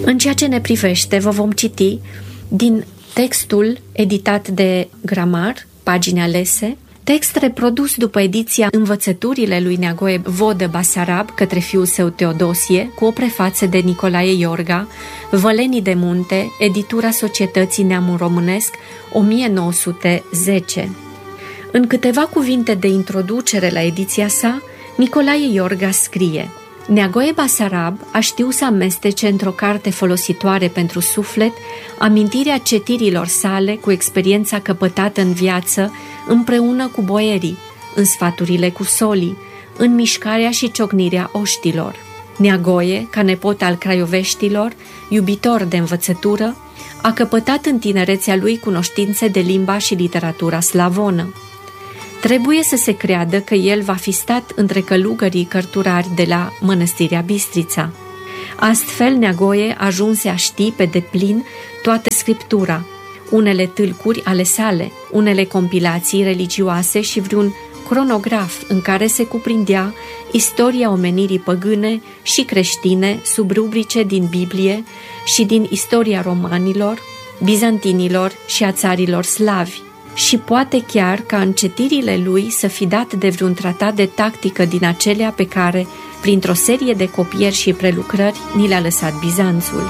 În ceea ce ne privește, vă vom citi din textul editat de Gramar, pagini alese, text reprodus după ediția Învățăturile lui Neagoe Vodă Basarab către fiul său Teodosie, cu o prefață de Nicolae Iorga, Vălenii de Munte, editura Societății Neamul Românesc, 1910. În câteva cuvinte de introducere la ediția sa, Nicolae Iorga scrie: Neagoe Basarab a știut să amestece într-o carte folositoare pentru suflet amintirea cetirilor sale cu experiența căpătată în viață împreună cu boierii, în sfaturile cu solii, în mișcarea și ciocnirea oștilor. Neagoe, ca nepot al craioveștilor, iubitor de învățătură, a căpătat în tinerețea lui cunoștințe de limba și literatura slavonă. Trebuie să se creadă că el va fi stat între călugării cărturari de la Mănăstirea Bistrița. Astfel, Neagoe ajunse a ști pe deplin toată scriptura, unele tâlcuri ale sale, unele compilații religioase și vreun cronograf în care se cuprindea istoria omenirii păgâne și creștine sub rubrice din Biblie și din istoria romanilor, bizantinilor și a țarilor slavi. Și poate chiar ca în citirile lui să fi dat de vreun tratat de tactică din acelea pe care, printr-o serie de copieri și prelucrări, ni le-a lăsat Bizanțul.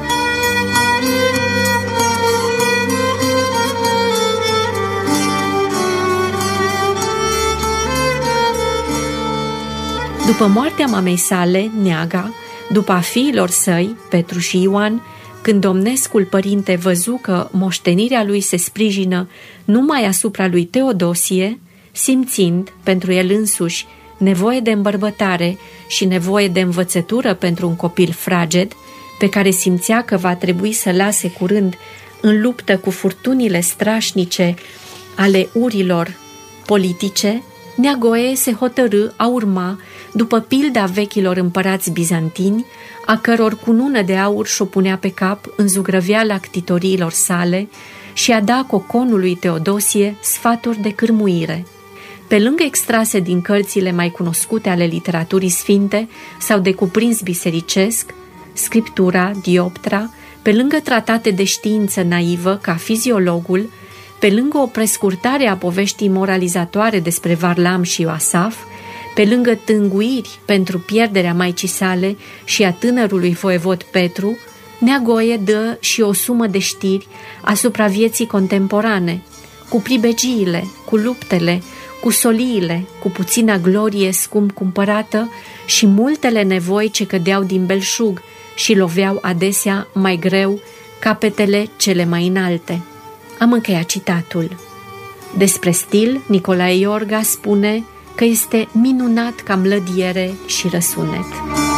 După moartea mamei sale, Neaga, după a fiilor săi, Petru și Ioan, când domnescul părinte văzu că moștenirea lui se sprijină numai asupra lui Teodosie, simțind pentru el însuși nevoie de îmbărbătare și nevoie de învățătură pentru un copil fraged, pe care simțea că va trebui să lase curând în luptă cu furtunile strașnice ale urilor politice, Neagoe se hotărâ a urma după pilda vechilor împărați bizantini, a căror cunună de aur și-o punea pe cap în zugrăveala ctitoriilor sale și a da coconului Teodosie sfaturi de cârmuire. Pe lângă extrase din cărțile mai cunoscute ale literaturii sfinte sau de cuprins bisericesc, Scriptura, Dioptra, pe lângă tratate de știință naivă ca Fiziologul, pe lângă o prescurtare a poveștii moralizatoare despre Varlam și Ioasaf, pe lângă tânguiri pentru pierderea maicii sale și a tânărului voievod Petru, Neagoe dă și o sumă de știri asupra vieții contemporane, cu pribegiile, cu luptele, cu soliile, cu puțina glorie scump cumpărată și multele nevoi ce cădeau din belșug și loveau adesea mai greu capetele cele mai înalte. Am încheiat citatul. Despre stil, Nicolae Iorga spune că este minunat ca mlădiere și răsunet.